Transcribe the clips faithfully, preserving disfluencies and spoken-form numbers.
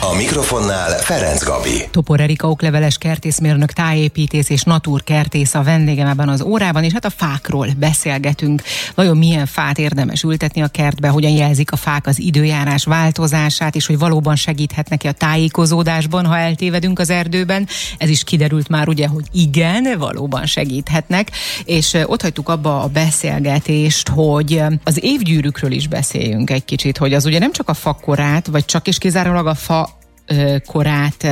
A mikrofonnál Ferenc Gabi. Topor Erika okleveles kertészmérnök, tájépítész és naturkertész a vendégem ebben az órában, és hát a fákról beszélgetünk. Vajon milyen fát érdemes ültetni a kertbe, hogyan jelzik a fák az időjárás változását, és hogy valóban segíthetnek-e a tájékozódásban, ha eltévedünk az erdőben. Ez is kiderült már ugye, hogy igen, valóban segíthetnek. És ott hagytuk abba a beszélgetést, hogy az évgyűrűkről is beszéljünk egy kicsit, hogy az ugye nem csak a fakorát, vagy csak és kizárólag a fa korát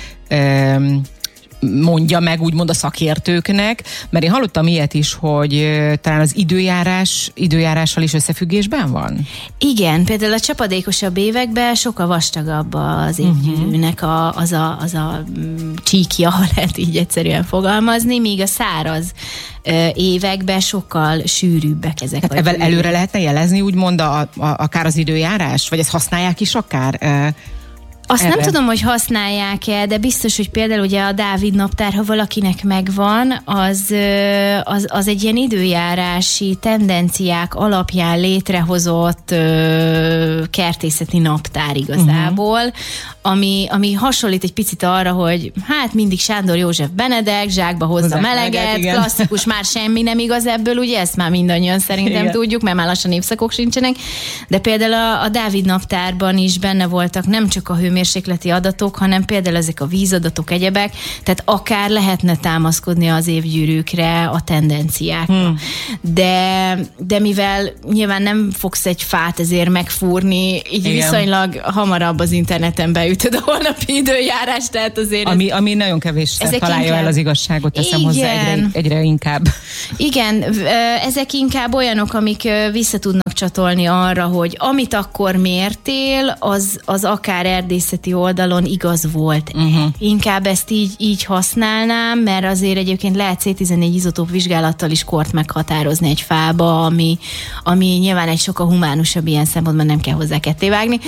mondja meg úgymond a szakértőknek, mert én hallottam ilyet is, hogy talán az időjárás, időjárással is összefüggésben van? Igen, például a csapadékosabb években sokkal vastagabb az évgyűrűnek a, az, a, az a csíkja, ha lehet így egyszerűen fogalmazni, míg a száraz években sokkal sűrűbbek ezek. Tehát ebben előre lehetne jelezni úgymond a, a, akár az időjárás? Vagy ezt használják is akár? Azt Erre. Nem tudom, hogy használják-e, de biztos, hogy például ugye a Dávid naptár, ha valakinek megvan, az, az, az egy ilyen időjárási tendenciák alapján létrehozott ö, kertészeti naptár igazából, uh-huh. ami, ami hasonlít egy picit arra, hogy hát mindig Sándor József Benedek, zsákba hozza meleget, meleget klasszikus, már semmi nem igaz ebből, ugye ezt már mindannyian szerintem igen. tudjuk, mert már lassan évszakok sincsenek, de például a, a Dávid naptárban is benne voltak nem csak a hő mérsékleti adatok, hanem például ezek a vízadatok, egyebek, tehát akár lehetne támaszkodni az évgyűrűkre, a tendenciákra. Hmm. De, de mivel nyilván nem fogsz egy fát ezért megfúrni, így igen. viszonylag hamarabb az interneten beütöd a holnapi időjárás, tehát azért... Ami, ami nagyon kevés találja inkább... el az igazságot, teszem igen. hozzá egyre, egyre inkább. Igen, ezek inkább olyanok, amik vissza tudnak csatolni arra, hogy amit akkor mértél, az, az akár erdészeti oldalon igaz volt. Uh-huh. Inkább ezt így, így használnám, mert azért egyébként lehet cé tizennégy izotóp vizsgálattal is kort meghatározni egy fába, ami, ami nyilván egy sokkal humánusabb ilyen szempontban, nem kell hozzá kettévágni.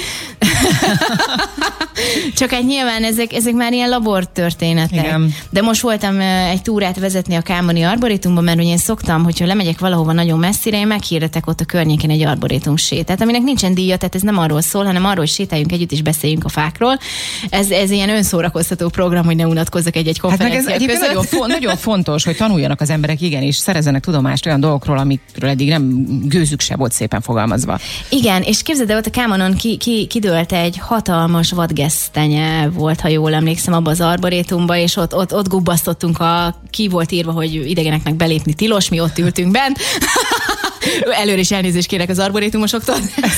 Csak hát nyilván ezek, ezek már ilyen labortörténetek. Igen. De most voltam egy túrát vezetni a Kámoni Arborétumban, mert én szoktam, hogyha lemegyek valahova nagyon messzire, én meghirdetek ott a környéken egy arborétum sétát, aminek nincsen díja, tehát ez nem arról szól, hanem arról, hogy sétáljunk együtt és beszéljünk a fákról. Ez, ez ilyen önszórakoztató program, hogy ne unatkozzak egy-egy konferencia hát között. Nagyon, fo- nagyon fontos, hogy tanuljanak az emberek, igenis, szerezzenek tudomást olyan dolgokról, amikről eddig nem gőzük se volt szépen fogalmazva. Igen, és képzeld el, ott a Kámonon ki, ki, kidőlt egy hatalmas vadgesztenye volt, ha jól emlékszem, abba az arborétumba, és ott, ott, ott gubbasztottunk, a, ki volt írva, hogy idegeneknek belépni tilos, mi ott ültünk bent. Előre is elnézést kérek az arborétumosoktól.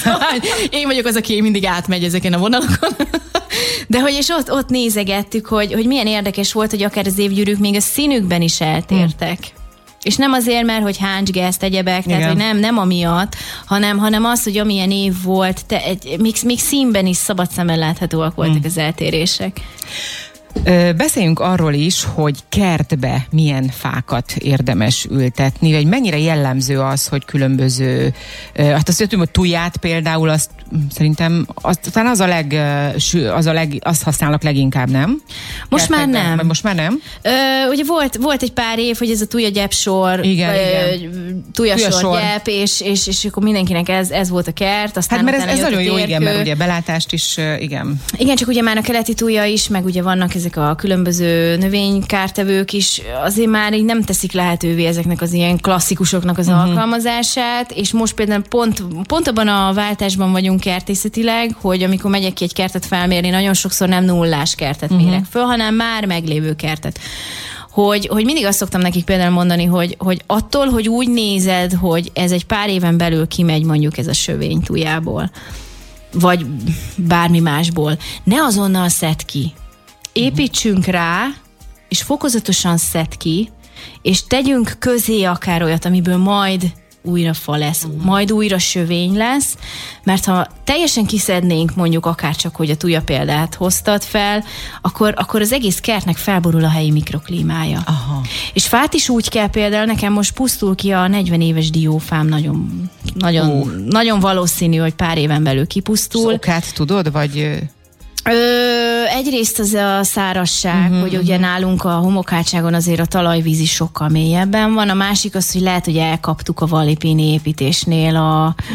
Én vagyok az, aki mindig átmegy ezeken a vonalakon. De hogy és ott, ott nézegettük, hogy, hogy milyen érdekes volt, hogy akár az évgyűrűk még a színükben is eltértek. Hmm. És nem azért, mert hogy háncsgezt, egyebek, tehát hogy nem, nem amiatt, hanem, hanem az, hogy amilyen év volt, te, egy, még, még színben is szabad szemmel láthatóak voltak hmm. az eltérések. Beszéljünk arról is, hogy kertbe milyen fákat érdemes ültetni, vagy mennyire jellemző az, hogy különböző, hát azt tudom, hogy tuját például, azt szerintem az, talán az a leg, az a leg, azt használnak leginkább, nem? Most Kertekben, már nem. Most már nem? Ö, ugye volt, volt egy pár év, hogy ez a tuja-gyepsor, igen, igen. tuja-sor-gyep, és, és, és akkor mindenkinek ez, ez volt a kert. Aztán hát mert ez, ez nagyon jó, igen, mert ugye belátást is, igen. Igen, csak ugye már a keleti tuja is, meg ugye vannak ezek a különböző növénykártevők is, azért már így nem teszik lehetővé ezeknek az ilyen klasszikusoknak az uh-huh. alkalmazását, és most például pont, pont abban a váltásban vagyunk kertészetileg, hogy amikor megyek ki egy kertet felmérni, nagyon sokszor nem nullás kertet uh-huh. mérek föl, hanem már meglévő kertet. Hogy, hogy mindig azt szoktam nekik például mondani, hogy, hogy attól, hogy úgy nézed, hogy ez egy pár éven belül kimegy mondjuk ez a sövény tujából, vagy bármi másból, ne azonnal szedd ki. Építsünk rá, és fokozatosan szedd ki, és tegyünk közé akár olyat, amiből majd újra fa lesz, uh-huh. majd újra sövény lesz, mert ha teljesen kiszednénk mondjuk akár csak, hogy a tuja példát hoztad fel, akkor, akkor az egész kertnek felborul a helyi mikroklímája. Aha. És fát is úgy kell például, nekem most pusztul ki a negyven éves diófám, nagyon, nagyon, uh. nagyon valószínű, hogy pár éven belül kipusztul. Az okát tudod, vagy... Ö, egyrészt az a szárazság, uh-huh, hogy ugye nálunk a homokhátságon azért a talajvíz is sokkal mélyebben van, a másik az, hogy lehet, hogy elkaptuk a Vallipini építésnél a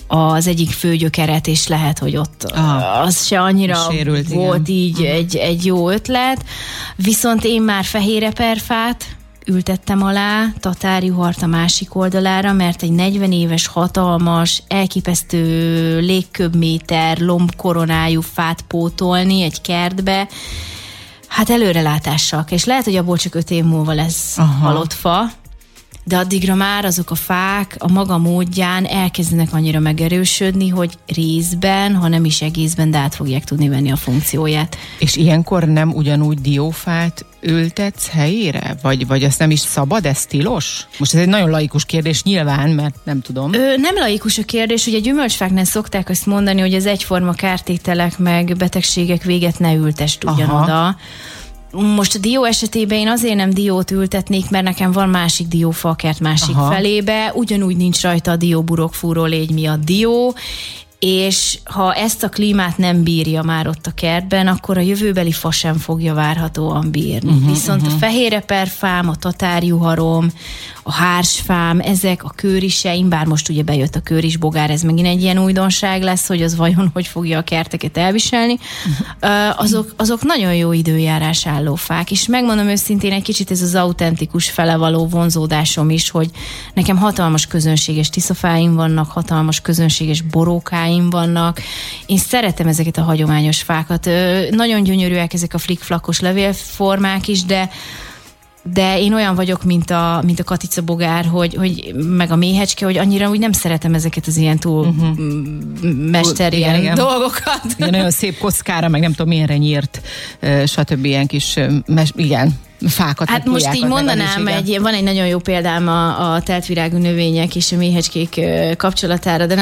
az egyik főgyökeret, és lehet, hogy ott ah, az se annyira sérült, volt igen. így egy, egy jó ötlet. Viszont én már fehéreperfát ültettem alá, tatárjuhart a másik oldalára, mert egy negyven éves, hatalmas, elképesztő légköbméter, lombkoronájú fát pótolni egy kertbe, hát előrelátással. És lehet, hogy abból csak öt év múlva lesz Aha. halott fa, de addigra már azok a fák a maga módján elkezdenek annyira megerősödni, hogy részben, ha nem is egészben, de át fogják tudni venni a funkcióját. És ilyenkor nem ugyanúgy diófát ültetsz helyére? Vagy, vagy azt nem is szabad? Ez tilos? Most ez egy nagyon laikus kérdés nyilván, mert nem tudom. Ö, nem laikus a kérdés, ugye gyümölcsfáknál szokták azt mondani, hogy az egyforma kártételek meg betegségek véget ne ültest ugyanoda. Most a dió esetében én azért nem diót ültetnék, mert nekem van másik diófakert másik Aha. felébe, ugyanúgy nincs rajta a dióburokfúró légy miatt dió, és ha ezt a klímát nem bírja már ott a kertben, akkor a jövőbeli fa sem fogja várhatóan bírni. Uh-huh, Viszont uh-huh. a fehéreperfám, a tatárjuharom, a hársfám, ezek a kőriseim, bár most ugye bejött a kőrisbogár, ez megint egy ilyen újdonság lesz, hogy az vajon hogy fogja a kerteket elviselni, uh, azok, azok nagyon jó időjárás álló fák, és megmondom őszintén, egy kicsit ez az autentikus fele való vonzódásom is, hogy nekem hatalmas közönséges tiszafáim vannak, hatalmas közönséges borókáim vannak. Én szeretem ezeket a hagyományos fákat. Ö, nagyon gyönyörűek ezek a flikflakos levélformák is, de de én olyan vagyok, mint a, mint a katicabogár, hogy, hogy meg a méhecske, hogy annyira úgy nem szeretem ezeket az ilyen túl uh-huh. mester ilyen igen, dolgokat. Igen, nagyon szép kockára, meg nem tudom milyenre nyírt, stb. Ilyen kis, mes, igen, fákat. Hát most így mondanám, egy, van egy nagyon jó példám a, a teltvirágú növények és a méhecskék kapcsolatára, de